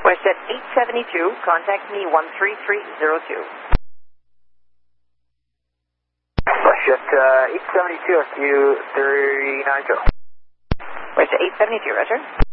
WestJet 872, contact me 13302. WestJet 872, SU 390. WestJet 872, roger.